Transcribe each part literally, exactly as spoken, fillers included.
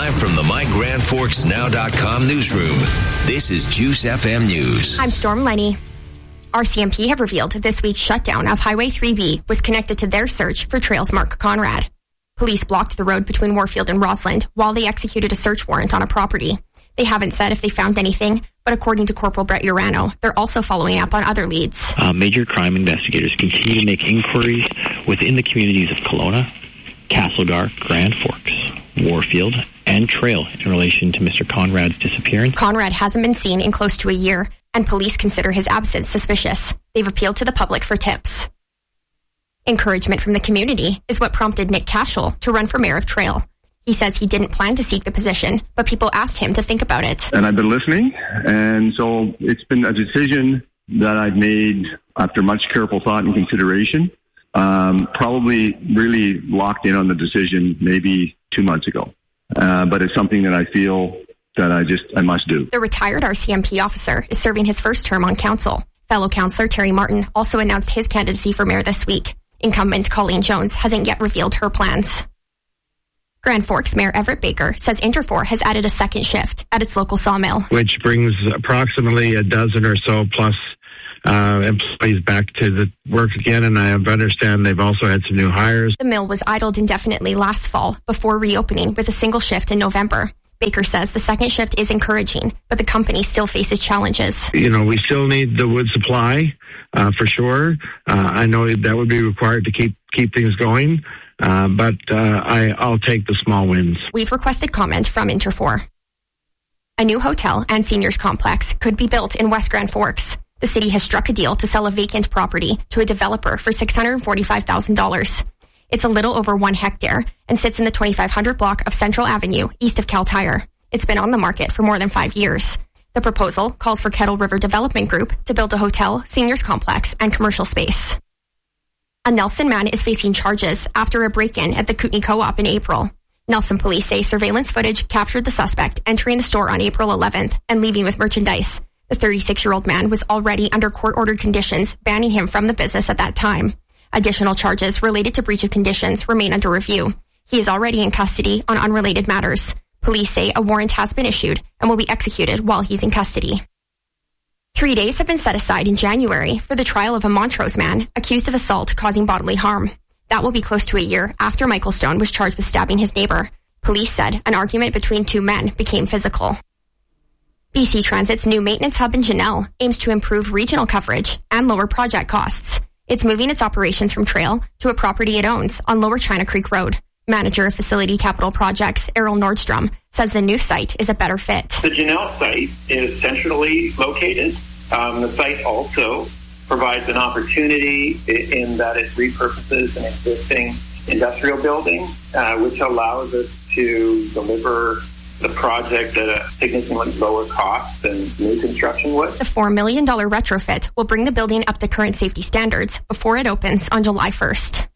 Live from the My Grand Forks Now dot com newsroom, this is Juice F M News. I'm Storm Lenny. R C M P have revealed this week's shutdown of Highway three B was connected to their search for Trail's Mark Conrad. Police blocked the road between Warfield and Rossland while they executed a search warrant on a property. They haven't said if they found anything, but according to Corporal Brett Urano, they're also following up on other leads. Uh, major crime investigators continue to make inquiries within the communities of Kelowna, Castlegar, Grand Forks, Warfield, and Trail in relation to Mister Conrad's disappearance. Conrad hasn't been seen in close to a year, and police consider his absence suspicious. They've appealed to the public for tips. Encouragement from the community is what prompted Nick Cashel to run for mayor of Trail. He says he didn't plan to seek the position, but people asked him to think about it. And I've been listening, and so it's been a decision that I've made after much careful thought and consideration. Um, probably really locked in on the decision maybe two months ago. Uh, but it's something that I feel that I just, I must do. The retired R C M P officer is serving his first term on council. Fellow councillor Terry Martin also announced his candidacy for mayor this week. Incumbent Colleen Jones hasn't yet revealed her plans. Grand Forks Mayor Everett Baker says Interfor has added a second shift at its local sawmill, which brings approximately a dozen or so plus uh, employees back to the work again, and I understand they've also had some new hires. The mill was idled indefinitely last fall before reopening with a single shift in November. Baker says the second shift is encouraging, but the company still faces challenges. You know, we still need the wood supply, uh, for sure. Uh, I know that would be required to keep keep things going. Uh, but uh, I, I'll take the small wins. We've requested comment from Interfor. A new hotel and seniors complex could be built in West Grand Forks. The city has struck a deal to sell a vacant property to a developer for six hundred forty-five thousand dollars. It's a little over one hectare and sits in the twenty-five hundred block of Central Avenue, east of Cal Tire. It's been on the market for more than five years. The proposal calls for Kettle River Development Group to build a hotel, seniors complex, and commercial space. A Nelson man is facing charges after a break-in at the Kootenay Co-op in April. Nelson police say surveillance footage captured the suspect entering the store on April eleventh and leaving with merchandise. The thirty-six-year-old man was already under court-ordered conditions banning him from the business at that time. Additional charges related to breach of conditions remain under review. He is already in custody on unrelated matters. Police say a warrant has been issued and will be executed while he's in custody. Three days have been set aside in January for the trial of a Montrose man accused of assault causing bodily harm. That will be close to a year after Michael Stone was charged with stabbing his neighbor. Police said an argument between two men became physical. B C Transit's new maintenance hub in Janelle aims to improve regional coverage and lower project costs. It's moving its operations from Trail to a property it owns on Lower China Creek Road. Manager of Facility Capital Projects, Errol Nordstrom, says the new site is a better fit. The Janelle site is centrally located. Um, the site also provides an opportunity in that it repurposes an existing industrial building, uh, which allows us to deliver the project at a significantly lower cost than new construction would. The four million dollars retrofit will bring the building up to current safety standards before it opens on July first.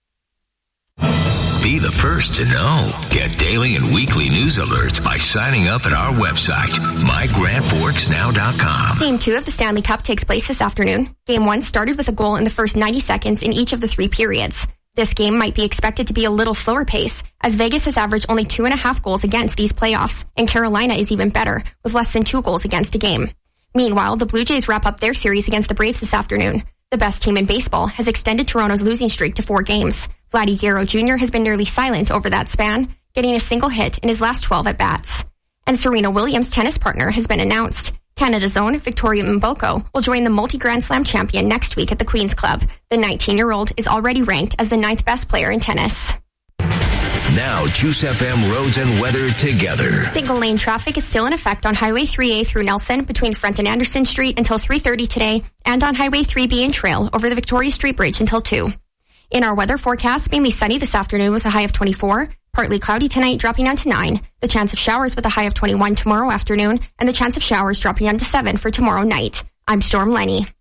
Be the first to know. Get daily and weekly news alerts by signing up at our website, my grand forks now dot com. Game two of the Stanley Cup takes place this afternoon. Game one started with a goal in the first ninety seconds in each of the three periods. This game might be expected to be a little slower pace, as Vegas has averaged only two and a half goals against these playoffs, and Carolina is even better, with less than two goals against a game. Meanwhile, the Blue Jays wrap up their series against the Braves this afternoon. The best team in baseball has extended Toronto's losing streak to four games. Vladdy Guerrero Junior has been nearly silent over that span, getting a single hit in his last twelve at-bats. And Serena Williams' tennis partner has been announced. Canada's own Victoria Mboko will join the multi-Grand Slam champion next week at the Queen's Club. The nineteen-year-old is already ranked as the ninth best player in tennis. Now, Juice F M roads and weather together. Single-lane traffic is still in effect on Highway three A through Nelson between Front and Anderson Street until three thirty today, and on Highway three B and Trail over the Victoria Street Bridge until two. In our weather forecast, mainly sunny this afternoon with a high of twenty-four, partly cloudy tonight dropping down to nine, the chance of showers with a high of twenty-one tomorrow afternoon, and the chance of showers dropping down to seven for tomorrow night. I'm Storm Lenny.